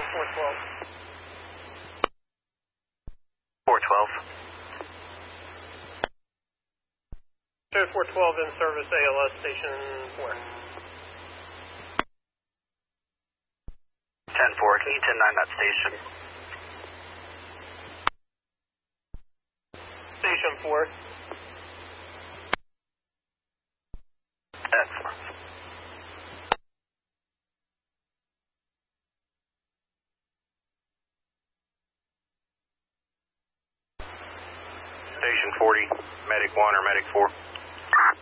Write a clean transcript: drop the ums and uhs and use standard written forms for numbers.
412. 412. Show 412 in service, ALS Station 4. 10-4, can you 10-9 that station? Station 4. Excellent. Station 40, Medic 1 or Medic 4?